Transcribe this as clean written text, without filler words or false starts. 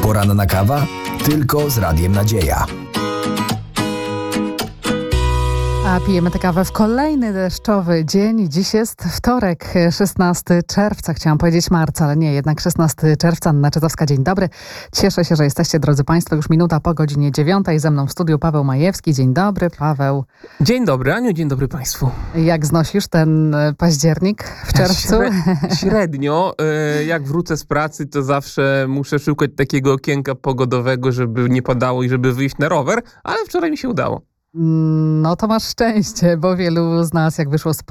Poranna kawa tylko z Radiem Nadzieja. A pijemy tę kawę w kolejny deszczowy dzień. Dziś jest wtorek, 16 czerwca. Chciałam powiedzieć marca, ale nie, jednak 16 czerwca. Anna Czytowska, dzień dobry. Cieszę się, że jesteście, drodzy Państwo, już minuta po godzinie 9. Ze mną w studiu Paweł Majewski. Dzień dobry, Paweł. Dzień dobry, Aniu, dzień dobry Państwu. Jak znosisz ten październik w czerwcu? Średnio. Jak wrócę z pracy, to zawsze muszę szukać takiego okienka pogodowego, żeby nie padało i żeby wyjść na rower, ale wczoraj mi się udało. No to masz szczęście, bo wielu z nas, jak wyszło z